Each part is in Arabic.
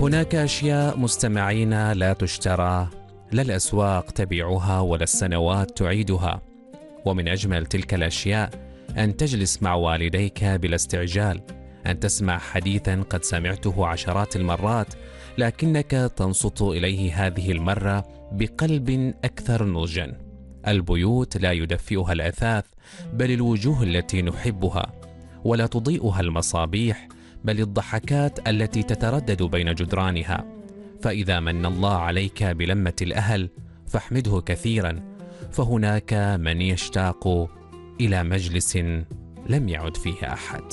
هناك أشياء مستمعين لا تشترى، لا الأسواق تبيعها ولا السنوات تعيدها. ومن أجمل تلك الأشياء أن تجلس مع والديك بلا استعجال، أن تسمع حديثا قد سمعته عشرات المرات لكنك تنصت إليه هذه المرة بقلب أكثر نضجا. البيوت لا يدفئها الأثاث بل الوجوه التي نحبها، ولا تضيئها المصابيح بل الضحكات التي تتردد بين جدرانها. فإذا من الله عليك بلمة الأهل فاحمده كثيرا، فهناك من يشتاق إلى مجلس لم يعد فيه أحد.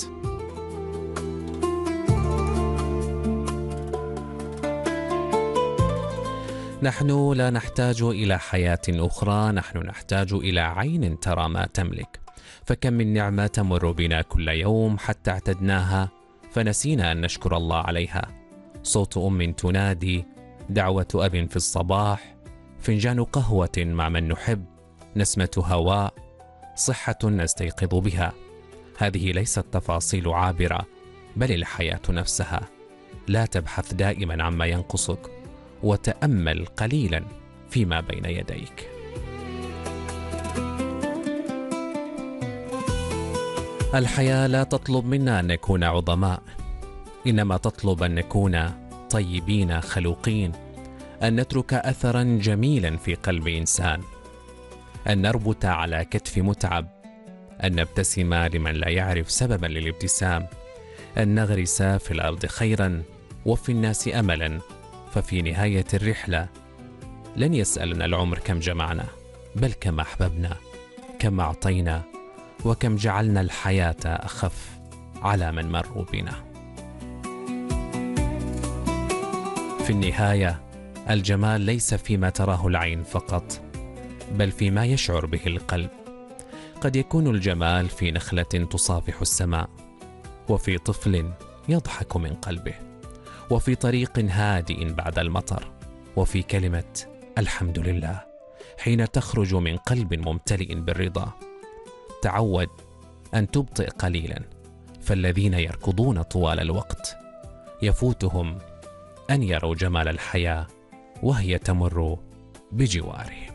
نحن لا نحتاج إلى حياة أخرى، نحن نحتاج إلى عين ترى ما تملك. فكم من نعمة تمر بنا كل يوم حتى اعتدناها فنسينا أن نشكر الله عليها. صوت أم تنادي، دعوة أب في الصباح، فنجان قهوة مع من نحب، نسمة هواء، صحة نستيقظ بها. هذه ليست تفاصيل عابرة بل الحياة نفسها. لا تبحث دائما عما ينقصك، وتأمل قليلا فيما بين يديك. الحياة لا تطلب منا أن نكون عظماء، إنما تطلب أن نكون طيبين خلوقين، أن نترك أثرا جميلا في قلب إنسان، أن نربط على كتف متعب، أن نبتسم لمن لا يعرف سببا للابتسام، أن نغرس في الأرض خيرا وفي الناس أملا. ففي نهاية الرحلة لن يسألنا العمر كم جمعنا، بل كم أحببنا، كم أعطينا، وكم جعلنا الحياة أخف على من مروا بنا. في النهاية الجمال ليس فيما تراه العين فقط، بل فيما يشعر به القلب. قد يكون الجمال في نخلة تصافح السماء، وفي طفل يضحك من قلبه، وفي طريق هادئ بعد المطر، وفي كلمة الحمد لله حين تخرج من قلب ممتلئ بالرضا. تعود أن تبطئ قليلا، فالذين يركضون طوال الوقت يفوتهم أن يروا جمال الحياة وهي تمر بجواره.